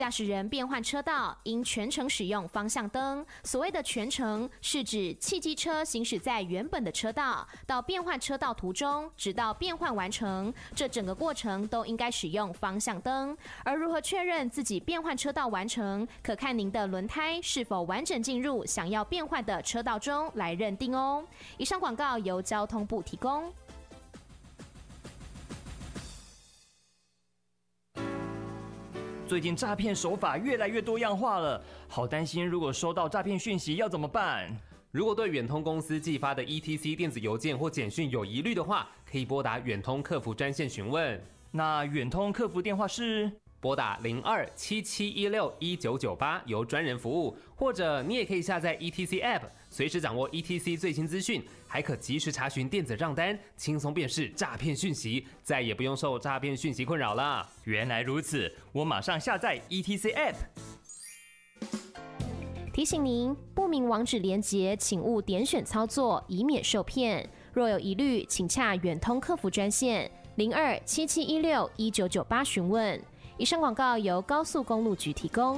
驾驶人变换车道应全程使用方向灯。所谓的全程是指汽机车行驶在原本的车道，到变换车道途中，直到变换完成，这整个过程都应该使用方向灯。而如何确认自己变换车道完成，可看您的轮胎是否完整进入想要变换的车道中来认定哦。以上广告由交通部提供。 最近诈骗手法越来越多样化了，好担心如果收到诈骗讯息要怎么办？ 如果对远通公司寄发的 ETC 电子邮件或简讯有疑虑的话，可以拨打远通客服专线询问。 那远通客服电话是拨打02-7716-1998，由专人服务，或者你也可以下载 ETC App， 随时掌握 ETC 最新资讯，还可及时查询电子账单，轻松辨识诈骗讯息，再也不用受诈骗讯息困扰了。 原来如此，我马上下载 ETC App。 提醒您，不明网址连结请勿点选操作，以免受骗。若有疑虑，请洽远通客服专线02-7716-1998询问。以上广告由高速公路局提供。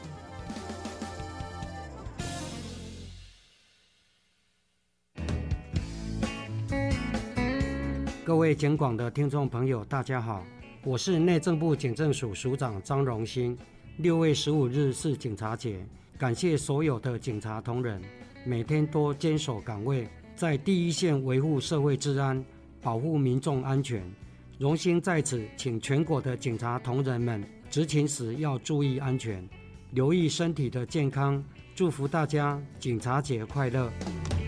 各位警广的听众朋友，大家好，我是内政部警政署署长张荣兴。6月15日是警察节，感谢所有的警察同仁，每天都坚守岗位，在第一线维护社会治安，保护民众安全。荣兴在此请全国的警察同仁们执勤时要注意安全，留意身体的健康，祝福大家警察节快乐。